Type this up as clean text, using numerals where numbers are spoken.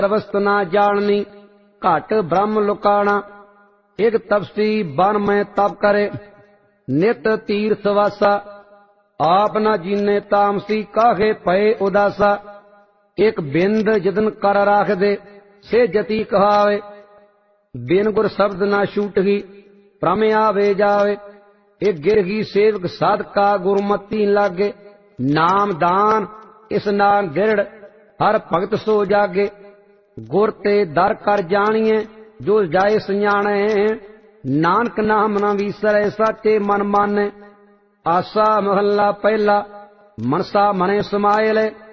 अवस्थ ना जाननी, घट ब्रह्म लुकाना। एक तपसी बन में तप करे, नित तीर्थ वासा। आप न जीने तामसी, काहे पए उदासा। एक बिंद जिदन कर राख दे, से जति कहावे। बिन गुर शब्द ना छूटगी, भ्रम आवे जावे। एक गिरगी सेवक साधका, गुरमति लागे। नाम दान इस नाम गिरड़, हर भगत सो जागे। गुर ते दर कर जानिए, जो जाए सजाने। नानक नाम न विसरै, साचे मन माने। आसा महला पहला, मनसा मने समाये ले।